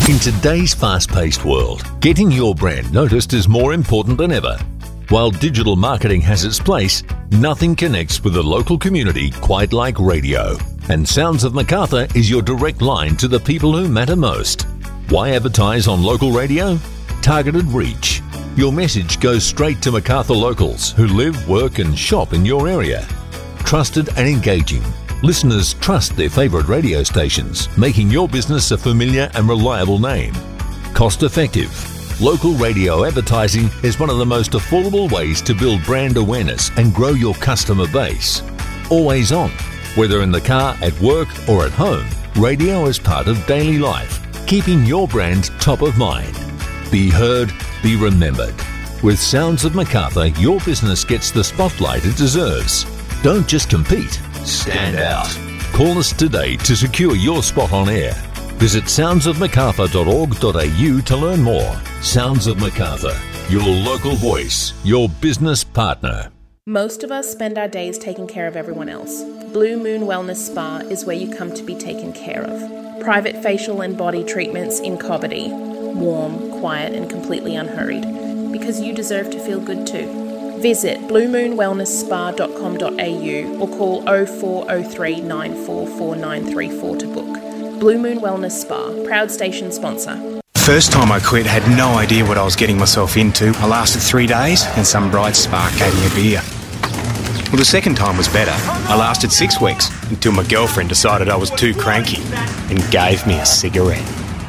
In today's fast-paced world, getting your brand noticed is more important than ever. While digital marketing has its place, nothing connects with the local community quite like radio. And Sounds of Macarthur is your direct line to the people who matter most. Why advertise on local radio? Targeted reach. Your message goes straight to Macarthur locals who live, work and shop in your area. Trusted and engaging. Listeners trust their favourite radio stations, making your business a familiar and reliable name. Cost effective. Local radio advertising is one of the most affordable ways to build brand awareness and grow your customer base. Always on. Whether in the car, at work or at home, radio is part of daily life, keeping your brand top of mind. Be heard, be remembered. With Sounds of Macarthur, your business gets the spotlight it deserves. Don't just compete, stand out. Call us today to secure your spot on air. Visit soundsofmacarthur.org.au to learn more. Sounds of Macarthur, your local voice, your business partner. Most of us spend our days taking care of everyone else. Blue Moon Wellness Spa is where you come to be taken care of. Private facial and body treatments in Cobbitty. Warm, quiet and completely unhurried. Because you deserve to feel good too. Visit bluemoonwellnessspa.com.au or call 0403 944934 to book. Blue Moon Wellness Spa, proud station sponsor. First time I quit, had no idea what I was getting myself into. I lasted 3 days and some bright spark gave me a beer. Well, the second time was better. I lasted 6 weeks until my girlfriend decided I was too cranky and gave me a cigarette.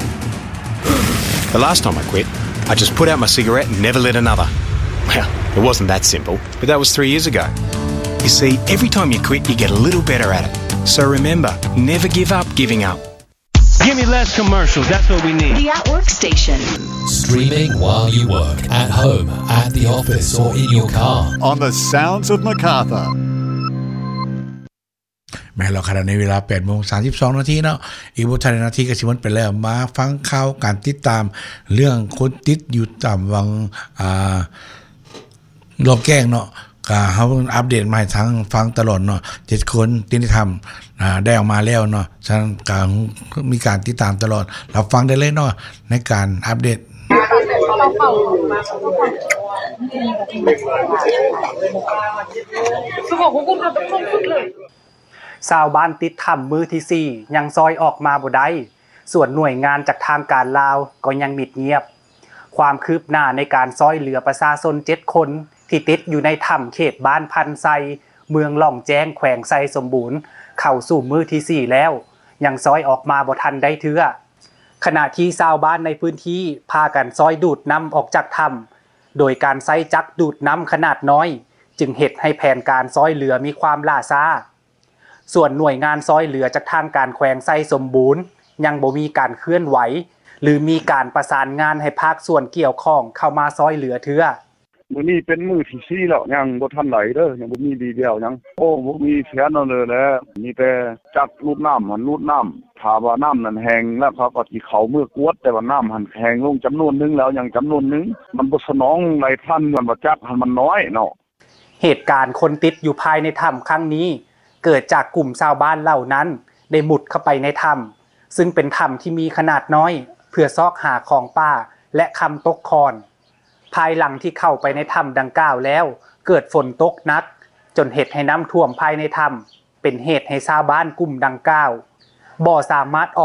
The last time I quit, I just put out my cigarette and never lit another. Well, it wasn't that simple, but that was 3 years ago. You see, every time you quit, you get a little better at it. So remember, never give up giving up. Give me less commercials, that's what we need. The At Work Station. Streaming while you work, at home, at the office or in your car. On the Sounds of Macarthur. แม้เราขณะในเวลา 8:32 น.เนาะอีกบ่ทันนาทีก็สิหมดไปแล้วมาฟังข่าวการติดตามเรื่องคนติดอยู่ตามวังโลกแกล้งเนาะก็เฮาอัปเดตมาให้ทั้งฟังตลอดเนาะ7คนที่ได้ทำได้ออกมาแล้วเนาะฉะนั้นก็มีการติดตามตลอดเราฟังได้เลยเนาะในการอัปเดตชาวบ้านติดถ้ำมือที่4ยังซอยออกมาบ่ได้ส่วนหน่วยงานจากทางการลาวก็ยังมิดเงียบความคืบหน้าในการซอยเหลือประชาชน7คนที่ติดอยู่ในถ้ำเขตบ้านพันไซเมืองล่องแจ้งแขวงไซสมบูรณ์เข้าสู่มือที่4แล้วยังซอยออกมาบ่ทันได้เทื่อขณะที่ชาวบ้านในพื้นที่พากันซอยดูดน้ำออกจากถ้ำโดยการใช้จักรดูดน้ำขนาดน้อยจึงเฮ็ดให้แผนการซอยเหลือมีความล่าช้าส่วนหน่วยงานซอยเหลือจากทางการแขวงไซสมบูรณ์ยังบ่มีการเคลื่อนไหวหรือมีการประสานงานให้ภาคส่วนเกี่ยวข้องเข้ามาซอยเหลือเทื่อมื้อนี้เป็นมื้อที่4แล้วยังบ่ทันไหลเด้อยังบ่มีดีเดียวยังโอ้บ่มีเสียนั่นเลยแหละมีแต่จักรูดน้ำมันรูดน้ำถ้าว่าน้ำนั้นแห้งแล้วเขาก็สิเข้ามือกวดแต่ว่าน้ำหันแห้งลงจำนวนนึงแล้วยังจำนวนนึงมันบ่สนองในท่านมันบ่จักหันมันน้อยเนาะเหตุการณ์คนติดอยู่ภายในถ้ำครั้งนี้เกิดจากกลุ่มชาวบ้านเหล่านั้นได้มุดเข้าไปในถ้ำซึ่งเป็นถ้ำที่มีขนาดน้อยเพื่อซอกหาของป่าและคำตกคอนภายหลังที่เข้าไปในถ้ำดังกล่าวแล้วเกิดฝนตกหนักจนเหตุให้น้ำท่วมภายในถ้ำเป็นเหตุให้ชาวบ้านกลุ่มดังกล่าวบ่สามารถอ